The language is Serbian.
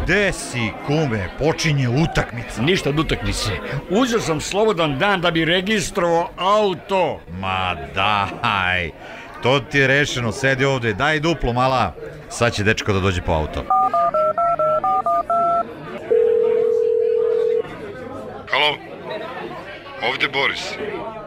Gde si, kume? Počinje utakmica. Ništa od utakmice. Uzeo sam slobodan dan da bi registrovao auto. Ma daj, to ti je rešeno, sedi ovde, daj duplo mala. Sad će dečko da dođe po auto. Halo, ovde Boris.